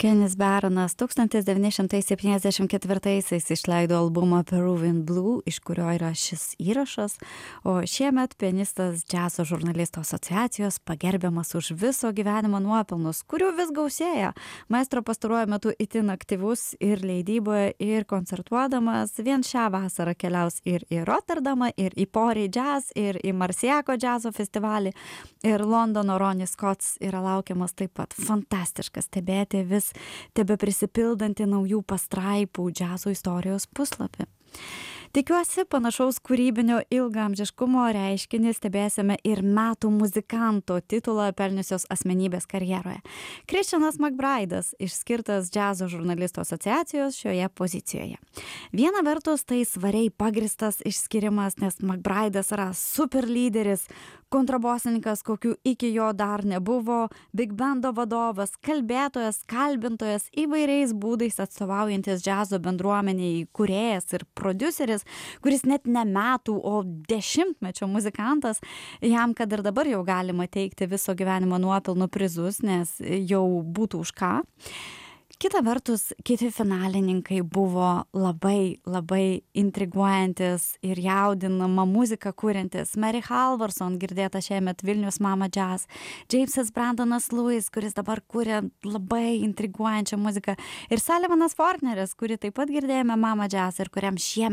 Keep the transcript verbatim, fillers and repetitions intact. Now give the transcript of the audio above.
Kenis Baronas tūkstantis devyni šimtai septyniasdešimt ketvirtaisiais išleido albumą Peruvian Blue, iš kurio yra šis įrašas, o šiemet pianistas Džiazo žurnalistų asociacijos pagerbiamas už viso gyvenimo nuopelnus, kurių vis gausėja. Maestro pastaruoju metu itin aktyvus ir leidyboje, ir koncertuodamas. Vien šią vasarą keliaus ir į Rotterdamą, ir į Pori Jazz, ir į Marsiako džiazo festivalį, ir Londono Ronnie Scotts yra laukiamas taip pat. Fantastiškas stebėti vis tebe prisipildantį naujų pastraipų džiazo istorijos puslapį. Tikiuosi, panašaus kūrybinio ilgaamžiškumo reiškinį stebėsime ir metų muzikanto titulą pelniusios asmenybės karjeroje. Christianas McBride'as išskirtas džiazo žurnalistų asociacijos šioje pozicijoje. Viena vertus tai svariai pagristas išskirimas, nes McBride'as yra super lyderis, kontrabosininkas, kokių iki jo dar nebuvo, big bando vadovas, kalbėtojas, kalbintojas, įvairiais būdais atstovaujantis džiazo bendruomeniai kūrėjas ir prodiuseris, kuris net ne metų, o dešimtmečio muzikantas, jam kad ir dabar jau galima teikti viso gyvenimo nuopelnų prizus, nes jau būtų už ką. Kita vertus, kiti finalininkai buvo labai, labai intriguojantis ir jaudinama muzika kuriantis. Mary Halvorson, girdėta šiemet Vilnius Mama Jazz, Jamesas Brandonas Lewis, kuris dabar kuria labai intriguojančią muziką, ir Sullivanas Fortneris, kurį taip pat girdėjome Mama Jazz ir kuriam šiemet